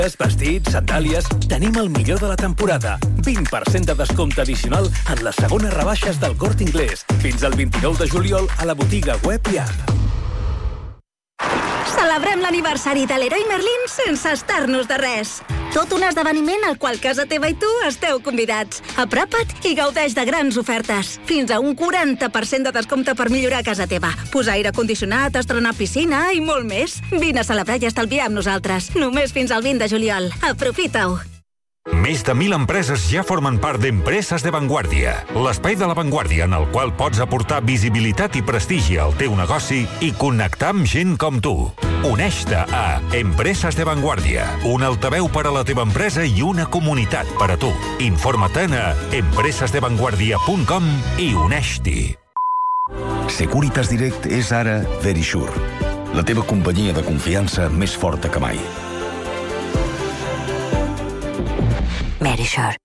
Vestits, sandàlies... Tenim el millor de la temporada. 20% de descompte addicional en les segones rebaixes del Corte Inglés. Fins al 29 de juliol a la botiga web i app. Celebrem l'aniversari de l'Heroi Merlin sense estar-nos de res. Tot un esdeveniment al qual casa teva i tu esteu convidats. Apropa't i gaudeix de grans ofertes. Fins a un 40% de descompte per millorar casa teva. Posar aire condicionat, estrenar piscina i molt més. Vine a celebrar i estalviar amb nosaltres. Només fins al 20 de juliol. Aprofita-ho. Més de 1.000 empreses ja formen part d'Empreses de Vanguardia, l'espai de l'avantguàrdia en el qual pots aportar visibilitat i prestigi al teu negoci i connectar amb gent com tu. Uneix-te a Empreses de Vanguardia, un altaveu per a la teva empresa i una comunitat per a tu. Informa't a empresesdevanguardia.com i uneix-t'hi. Securitas Direct és ara Verisure, la teva companyia de confiança més forta que mai. Verisure.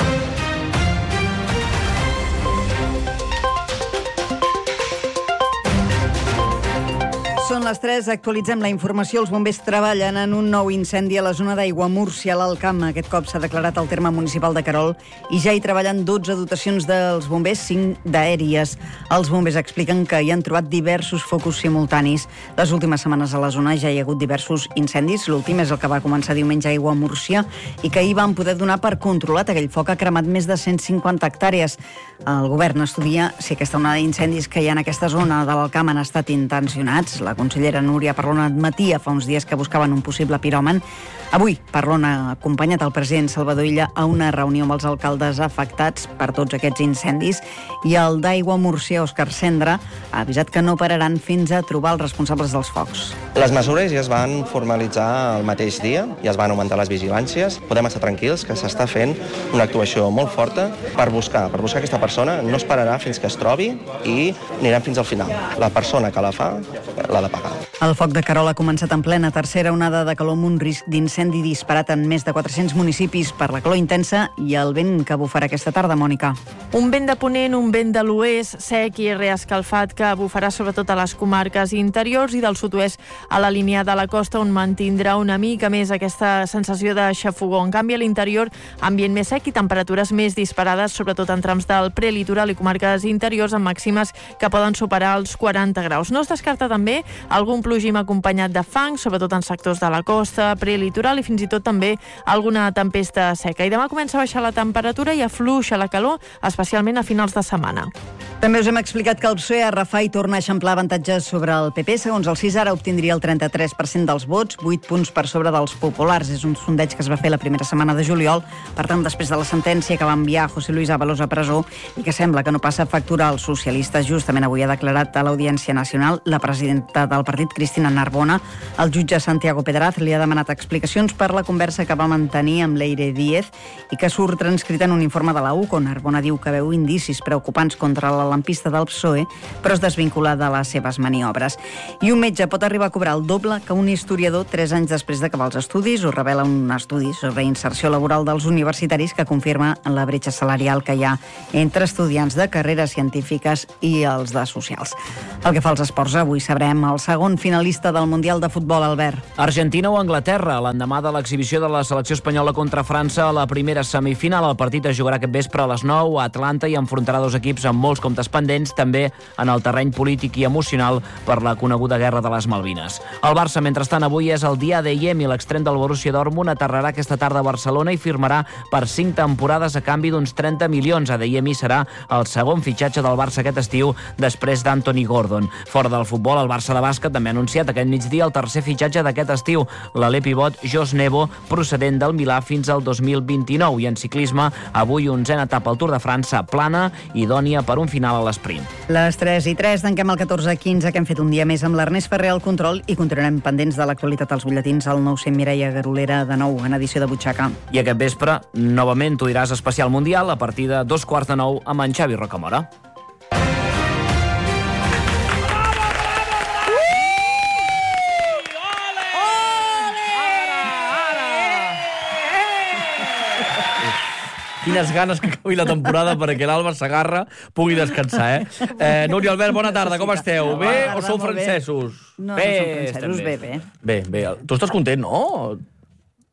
Són les 3, actualitzem la informació. Els bombers treballen en un nou incendi a la zona d'Aiguamúrcia, a l'Alt Camp. Aquest cop s'ha declarat al terme municipal de Querol i ja hi treballen 12 dotacions dels bombers, 5 d'aèries. Els bombers expliquen que hi han trobat diversos focus simultanis. Les últimes setmanes a la zona ja hi ha hagut diversos incendis. L'últim és el que va començar diumenge a Aiguamúrcia i que ahir van poder donar per controlat. Aquell foc ha cremat més de 150 hectàrees. El govern estudia si aquesta onada d'incendis que hi ha en aquesta zona de l'Alt Camp han estat intencionats. La consellera Núria Parlon admetia fa uns dies que buscaven un possible piròman. Avui, Parlon ha acompanyat el president Salvador Illa a una reunió amb els alcaldes afectats per tots aquests incendis i el d'Aiguamúrcia, Òscar Cendra, ha avisat que no pararan fins a trobar els responsables dels focs. Les mesures ja es van formalitzar el mateix dia, ja es van augmentar les vigilàncies. Podem estar tranquils que s'està fent una actuació molt forta per buscar aquesta persona. No es pararà fins que es trobi i anirem fins al final. La persona que la fa l'ha de pagar. El foc de Querol ha començat en plena tercera onada de calor amb un risc d'incendi disparat en més de 400 municipis per la calor intensa i el vent que bufarà aquesta tarda, Mònica. Un vent de ponent, un vent de l'oest, sec i reescalfat que bufarà sobretot a les comarques interiors i del sud-oest a la línia de la costa, on mantindrà una mica més aquesta sensació de xafogó. En canvi, a l'interior, ambient més sec i temperatures més disparades, sobretot en trams del prelitoral i comarques interiors, amb màximes que poden superar els 40 graus. No es descarta també algun plogim acompanyat de fang, sobretot en sectors de la costa, prelitoral i fins i tot també alguna tempesta seca. I demà comença a baixar la temperatura i afluixa la calor, especialment a finals de setmana. També us hem explicat que el PSOE a Rafai torna a eixamplar avantatges sobre el PP. Segons el CIS, ara obtindria el 33% dels vots, 8 punts per sobre dels populars. És un sondeig que es va fer la primera setmana de juliol, per tant, després de la sentència que va enviar José Luis Ábalos a presó i que sembla que no passa factura als socialistes. Justament avui ha declarat a l'Audiència Nacional la presidenta del partit, Cristina Narbona. El jutge Santiago Pedraz li ha demanat explicacions per la conversa que va mantenir amb Leire Díez i que surt transcrita en un informe de la UCO. Narbona diu que veu indicis preocupants contra la lampista del PSOE, però es desvincula de les seves maniobres. I un metge pot arribar a cobrar el doble que un historiador 3 anys després d'acabar els estudis. Ho revela un estudi sobre inserció laboral dels universitaris que confirma la bretxa salarial que hi ha entre estudiants de carreres científiques i els de socials. Pel que fa als esports, avui sabrem el segon finalista del Mundial de Futbol, Albert. Argentina o Anglaterra, l'endemà de l'exhibició de la selecció espanyola contra França a la primera semifinal. El partit es jugarà aquest vespre a les 9 a Atlanta i enfrontarà dos equips amb molts comptes pendents, també en el terreny polític i emocional per la coneguda guerra de les Malvines. El Barça, mentrestant, avui és el dia d'Eyem i l'extrem del Borussia Dortmund aterrarà aquesta tarda a Barcelona i firmarà per 5 temporades a canvi d'uns 30 milions. Adeyemi serà el segon fitxatge del Barça aquest estiu després d'Anthony Gordon. Fora del futbol, el Barça de bàsquet també ha anunciat aquest migdia el tercer fitxatge d'aquest estiu, l'alè pivot Jos Nebo, procedent del Milà fins al 2029. I en ciclisme, avui 11a etapa al Tour de França, plana, idònia per un final a l'esprint. Les 3:03, tanquem el 14:15, que hem fet un dia més amb l'Ernest Ferrer al control i continuarem pendents de l'actualitat als butlletins al 900 Mireia Garolera de nou en edició de Butxaca. I aquest vespre, novament, tu diràs especial mundial a partir de 9:15 amb en Xavi Rocamora. Quines ganes que acabi la temporada perquè l'Alba Segarra pugui descansar, Núria Albert, bona tarda, com esteu? Bé o sou francesos? No, no som francesos, bé. Bé. Tu estàs content, no?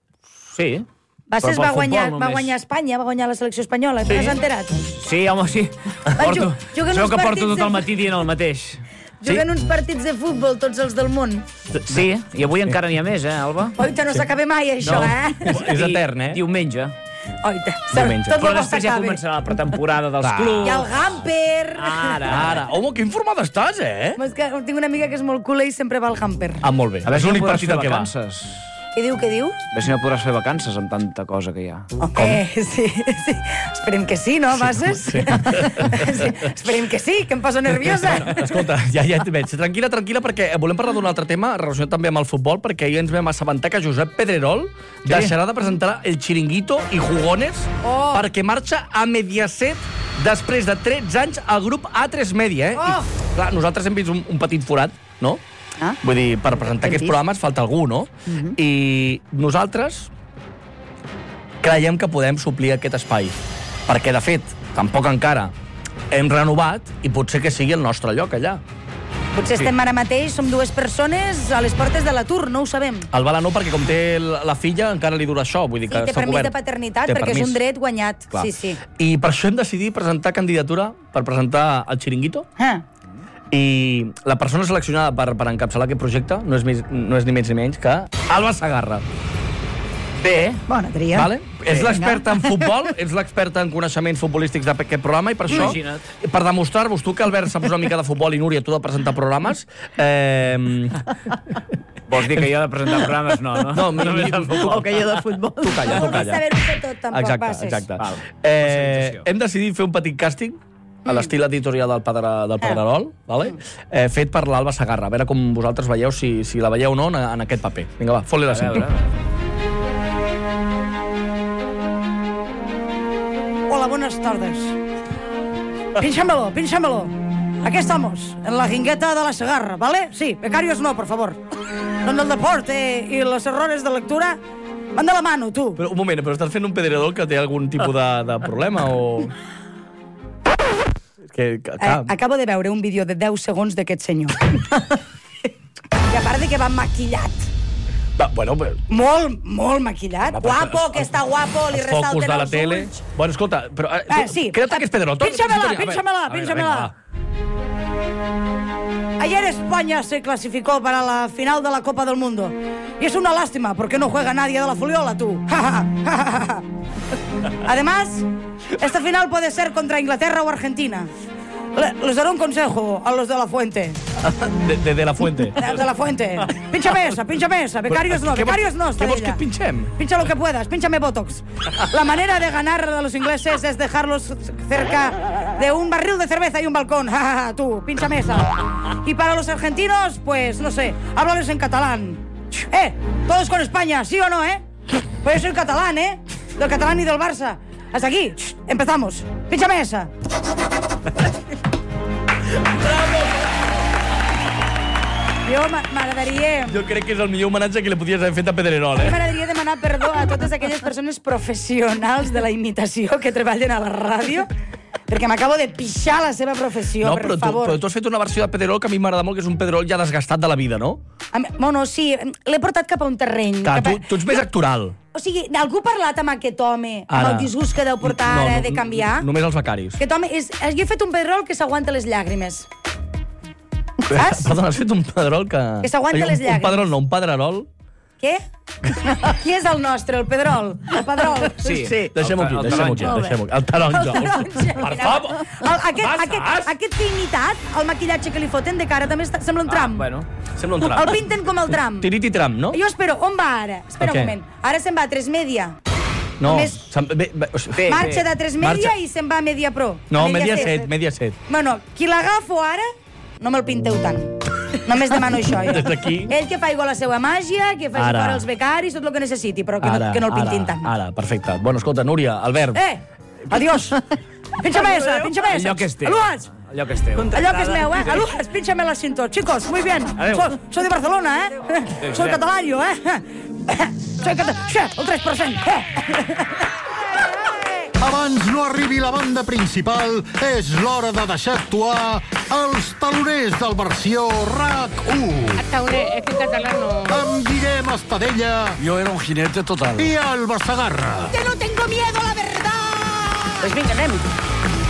Sí. Bassés va guanyar Espanya, va guanyar la selecció espanyola. T'has enterat? Sí, home, sí. Sabeu que porto tot el matí dient el mateix. Juguen uns partits de futbol, tots els del món. Sí, i avui encara n'hi ha més, Alba? Oita, no s'acaba mai, això, És etern, Diumenge. Oita, però després ja començarà la pretemporada dels clubs. I el Hamper. Ara. Home, que informada estàs, És que tinc una amiga que és molt cula i sempre va al Hamper. Molt bé. A veure si no podràs fer vacances. Què diu? A veure si no podràs fer vacances amb tanta cosa que hi ha. Sí. Esperem que sí, no, Bassés? Sí. Esperem que sí, que em poso nerviosa. Escolta, ja et veig. Tranquil·la, perquè volem parlar d'un altre tema relacionat també amb el futbol, perquè ahir ens vam assabentar que Josep Pedrerol deixarà de presentar El Chiringuito i Jugones perquè marxa a Mediaset després de 13 anys al grup A3 Media. I, clar, nosaltres hem vist un petit forat, no? Vull dir, per presentar aquests programes falta algú, no? I nosaltres creiem que podem suplir aquest espai. Perquè, de fet, tampoc encara hem renovat i potser que sigui el nostre lloc allà. Potser estem ara mateix, som dues persones a les portes de l'atur, no ho sabem. El Bala no, perquè com té la filla encara li dura això. Vull dir que té permís de paternitat, perquè és un dret guanyat. Sí. I per això hem decidit presentar candidatura per presentar el Chiringuito. I la persona seleccionada per encapçalar aquest projecte no és ni més ni menys que Alba Segarra. Bé. Bona tria. Vale? És l'experta en futbol, és l'experta en coneixements futbolístics d'aquest programa, i per això, per demostrar-vos, tu que Albert saps una mica de futbol i Núria, tu de presentar programes... Vols dir que jo de presentar programes? No. O que jo de futbol. Tu calla. No vol saber-ho tot, tampoc, Bassés. Exacte. Hem decidit fer un petit càsting a l'estil editorial del Pedrerol, fet per l'Alba Segarra. A veure com vosaltres veieu, si la veieu o no en aquest paper. Vinga, va, fot-li la cinta. Hola, buenas tardes. Pínchamelo. Aquí estamos, en la jingueta de la Segarra, ¿vale? Sí, becarios no, por favor. Donde el deporte y los errores de lectura van de la mano, tu. Però un moment, però estàs fent un Pedrerol que té algun tipus de problema o... Acabo de veure un vídeo de 10 segons d'aquest senyor. I a part de que va maquillat. Bueno, molt maquillat. Guapo, que està guapo, li ressalten els ulls. Bueno, escolta, però... Creu-te que és Pedrerol. Pínchamela. Ayer España se clasificó para la final de la Copa del Mundo. Y es una lástima, porque no juega nadie de la Fuliola, tú. Además, esta final puede ser contra Inglaterra o Argentina. Les daré un consejo a los de la Fuente. De la Fuente. De la Fuente. Pínchame esa. Becarios no. ¿Qué vos que pinchen? Pincha lo que puedas. Pínchame Botox. La manera de ganar a los ingleses es dejarlos cerca de un barril de cerveza y un balcón. Tú, pínchame esa. Y para los argentinos, pues, no sé, háblales en catalán. Todos con España, ¿sí o no, Pues yo soy catalán, del catalán y del Barça. Hasta aquí, empezamos. Pínchame esa. Jo m'agradaria... Jo crec que és el millor homenatge que li podies haver fet a Pedrerol, M'agradaria demanar perdó a totes aquelles persones professionals de la imitació que treballen a la ràdio, perquè m'acabo de pixar la seva professió, per favor. Però tu has fet una versió de Pedrerol que a mi m'agrada molt, que és un Pedrerol ja desgastat de la vida, no? Bueno, sí, l'he portat cap a un terreny. Tu ets més actoral. O sigui, algú ha parlat amb aquest home, amb el disgust que deu portar ara de canviar? Només els becaris. Aquest home és... Jo he fet un Pedrerol que s'aguanta les llàgrimes. Saps? Perdona, has fet un Pedrerol que... Que s'aguanta les llàgrimes. Un Pedrerol, no, un Pedrerol. Què? Qui és el nostre, el Pedrol? El Pedrol? Sí. Deixem-ho aquí. El taronja. Per favor! Aquest que ha imitat, el maquillatge que li foten de cara, també sembla un tram. Sembla un tram. El pinten com el tram. Tirit i tram, no? Jo espero, on va ara? Espera un moment. Ara se'n va a 3 Media. No, marxa de 3 Media i se'n va a Media Pro. No, Mediaset. Bueno, qui l'agafo ara, no me'l pinteu tant. Només demano això, jo. Des d'aquí... Ell que faci la seva màgia, que faci fora els becaris, tot el que necessiti, però que no el pintin tant. Ara, perfecte. Bueno, escolta, Núria, Albert... Adiós. Pínchame esa. Allò que és teu. Allò que és teu. Allò que és meu, Alujas, pínchame la cinta. Chicos, muy bien. Soy de Barcelona, Soy catalán, Soy catalán. El 3%. Abans no arribi la banda principal, és l'hora de deixar actuar els taloners del versió RAC1. Tauler, es que en catalán no... Amb Guillem Estadella. Yo era un jinete total. I Alba Segarra. ¡Que no tengo miedo, la verdad! Pues vinga, anem.